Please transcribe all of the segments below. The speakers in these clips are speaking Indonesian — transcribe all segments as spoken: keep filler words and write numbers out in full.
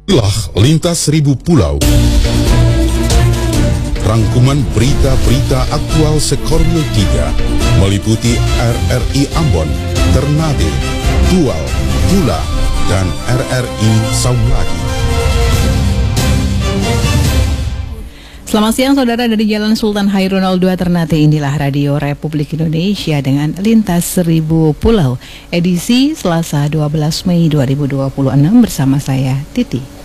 Inilah Lintas Seribu Pulau. Rangkuman berita-berita aktual Sekorwil tiga meliputi R R I Ambon, Ternate, Tual, Pula, dan R R I Saulagi. Selamat siang saudara, dari Jalan Sultan Hairunal dua Ternate. Inilah Radio Republik Indonesia dengan Lintas Seribu Pulau, edisi Selasa dua belas Mei dua ribu dua puluh enam bersama saya Titi.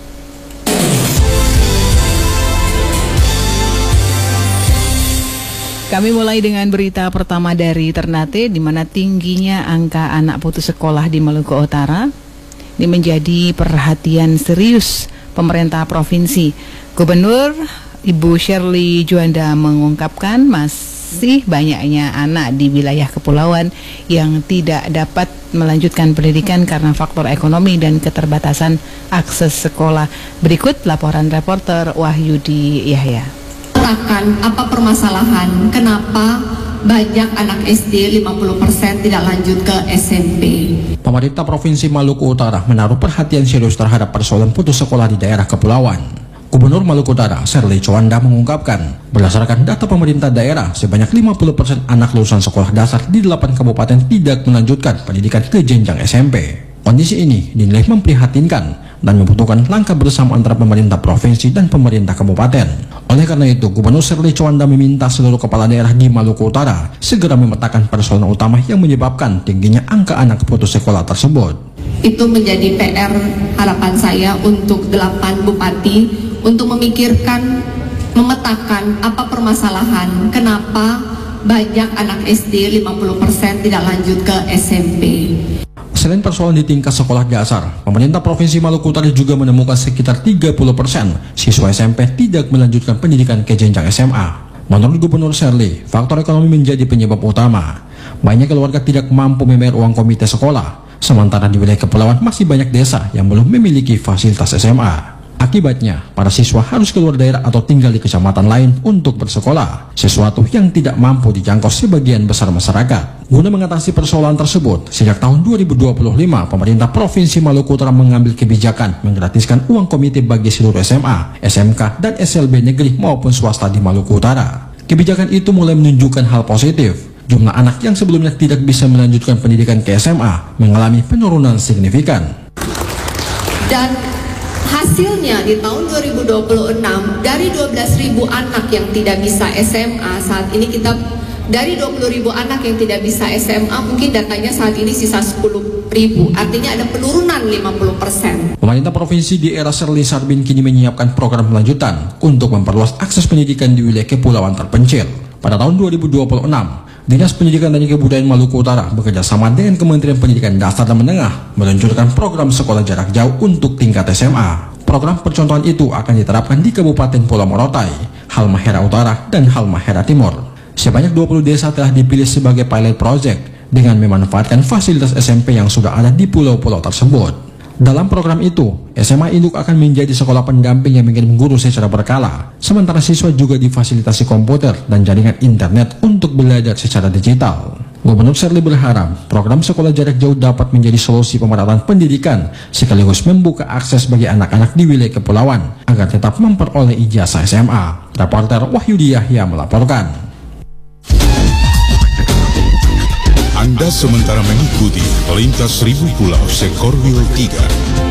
Kami mulai dengan berita pertama dari Ternate, di mana tingginya angka anak putus sekolah di Maluku Utara ini menjadi perhatian serius pemerintah provinsi. Gubernur Ibu Shirley Juanda mengungkapkan masih banyaknya anak di wilayah kepulauan yang tidak dapat melanjutkan pendidikan karena faktor ekonomi dan keterbatasan akses sekolah. Berikut laporan reporter Wahyudi Yahya. Katakan apa permasalahan, kenapa banyak anak S D lima puluh persen tidak lanjut ke S M P. Pemerintah Provinsi Maluku Utara menaruh perhatian serius terhadap persoalan putus sekolah di daerah kepulauan. Gubernur Maluku Utara, Shirley Juanda mengungkapkan, berdasarkan data pemerintah daerah, sebanyak lima puluh persen anak lulusan sekolah dasar di delapan kabupaten tidak melanjutkan pendidikan ke jenjang S M P. Kondisi ini dinilai memprihatinkan dan membutuhkan langkah bersama antara pemerintah provinsi dan pemerintah kabupaten. Oleh karena itu, Gubernur Shirley Juanda meminta seluruh kepala daerah di Maluku Utara segera memetakan persoalan utama yang menyebabkan tingginya angka anak putus sekolah tersebut. Itu menjadi P R harapan saya untuk delapan bupati untuk memikirkan, memetakan apa permasalahan, kenapa banyak anak S D lima puluh persen tidak lanjut ke S M P. Selain persoalan di tingkat sekolah dasar, pemerintah Provinsi Maluku Utara juga menemukan sekitar tiga puluh persen siswa S M P tidak melanjutkan pendidikan ke jenjang S M A. Menurut Gubernur Shirley, faktor ekonomi menjadi penyebab utama. Banyak keluarga tidak mampu membayar uang komite sekolah, sementara di wilayah kepulauan masih banyak desa yang belum memiliki fasilitas S M A. Akibatnya, para siswa harus keluar daerah atau tinggal di kecamatan lain untuk bersekolah, sesuatu yang tidak mampu dijangkau sebagian besar masyarakat. Guna mengatasi persoalan tersebut, sejak tahun dua ribu dua puluh lima, pemerintah Provinsi Maluku Utara mengambil kebijakan menggratiskan uang komite bagi seluruh S M A, S M K, dan S L B negeri maupun swasta di Maluku Utara. Kebijakan itu mulai menunjukkan hal positif. Jumlah anak yang sebelumnya tidak bisa melanjutkan pendidikan ke S M A mengalami penurunan signifikan. Dan hasilnya di tahun dua ribu dua puluh enam, dari dua belas ribu anak yang tidak bisa S M A, saat ini kita dari dua puluh ribu anak yang tidak bisa S M A, mungkin datanya saat ini sisa sepuluh ribu, artinya ada penurunan lima puluh persen. Pemerintah provinsi di era Shirley Sarbin kini menyiapkan program lanjutan untuk memperluas akses pendidikan di wilayah kepulauan terpencil. Pada tahun dua ribu dua puluh enam, Dinas Pendidikan dan Kebudayaan Maluku Utara bekerja sama dengan Kementerian Pendidikan Dasar dan Menengah meluncurkan program sekolah jarak jauh untuk tingkat S M A. Program percontohan itu akan diterapkan di Kabupaten Pulau Morotai, Halmahera Utara, dan Halmahera Timur. Sebanyak dua puluh desa telah dipilih sebagai pilot project dengan memanfaatkan fasilitas S M P yang sudah ada di pulau-pulau tersebut. Dalam program itu, S M A induk akan menjadi sekolah pendamping yang mengirim guru secara berkala, sementara siswa juga difasilitasi komputer dan jaringan internet untuk belajar secara digital. Gubernur Shirley berharap program sekolah jarak jauh dapat menjadi solusi pemerataan pendidikan sekaligus membuka akses bagi anak-anak di wilayah kepulauan agar tetap memperoleh ijazah S M A. Reporter Wahyudi Yahya melaporkan. Anda sementara mengikuti Lintas Seribu Pulau Sekorwil tiga.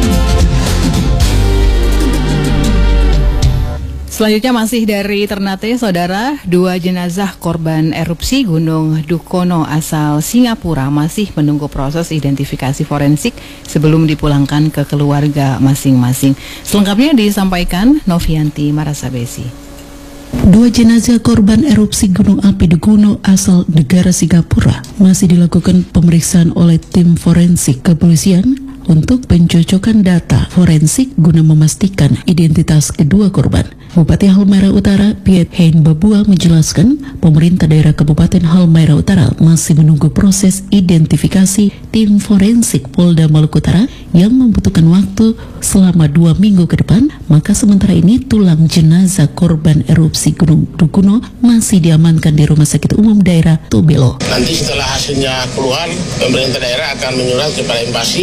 Selanjutnya masih dari Ternate, saudara, dua jenazah korban erupsi Gunung Dukono asal Singapura masih menunggu proses identifikasi forensik sebelum dipulangkan ke keluarga masing-masing. Selengkapnya disampaikan Novianti Marasabesi. Dua jenazah korban erupsi Gunung Api Dukono asal negara Singapura masih dilakukan pemeriksaan oleh tim forensik kepolisian untuk pencocokan data forensik guna memastikan identitas kedua korban. Bupati Halmahera Utara, Piet Hein Babua menjelaskan, pemerintah daerah Kabupaten Halmahera Utara masih menunggu proses identifikasi tim forensik Polda Maluku Utara yang membutuhkan waktu selama dua minggu ke depan. Maka sementara ini tulang jenazah korban erupsi Gunung Dukono masih diamankan di Rumah Sakit Umum Daerah Tobelo. Nanti setelah hasilnya keluar, pemerintah daerah akan menyurat kepada embasi memberitahu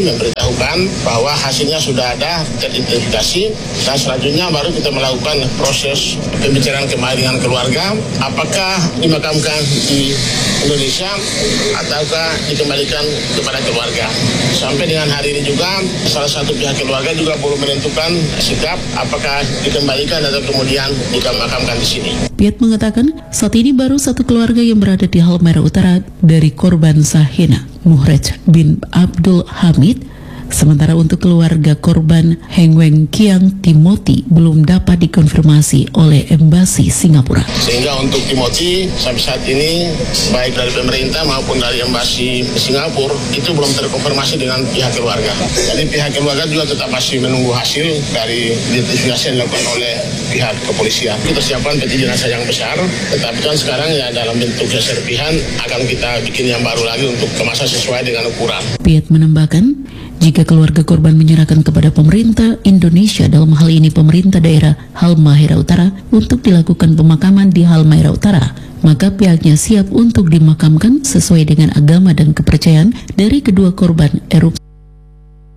lakukan bahwa hasilnya sudah ada teridentifikasi, dan selanjutnya baru kita melakukan proses pembicaraan kembali dengan keluarga, apakah dimakamkan di Indonesia ataukah dikembalikan kepada keluarga. Sampai dengan hari ini juga salah satu pihak keluarga juga belum menentukan sikap apakah dikembalikan atau kemudian dimakamkan di sini. Piat mengatakan saat ini baru satu keluarga yang berada di Halmahera Utara dari korban Sahina, Muhrej bin Abdul Hamid. Sementara untuk keluarga korban Heng Weng Kiang Timothy belum dapat dikonfirmasi oleh Embasi Singapura. Sehingga untuk Timothy sampai saat ini baik dari pemerintah maupun dari Embasi Singapura itu belum terkonfirmasi dengan pihak keluarga. Jadi pihak keluarga juga tetap masih menunggu hasil dari identifikasi yang dilakukan oleh pihak kepolisian. Kita siapkan peti jenazah yang besar, tetapi kan sekarang ya dalam bentuk serpihan akan kita bikin yang baru lagi untuk kemasan sesuai dengan ukuran. Piat menambahkan, jika keluarga korban menyerahkan kepada pemerintah Indonesia, dalam hal ini pemerintah daerah Halmahera Utara, untuk dilakukan pemakaman di Halmahera Utara, maka pihaknya siap untuk dimakamkan sesuai dengan agama dan kepercayaan dari kedua korban erupsi.